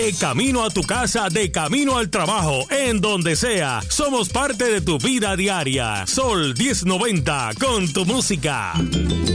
De camino a tu casa, de camino al trabajo, en donde sea, somos parte de tu vida diaria. Sol 1090 con tu música.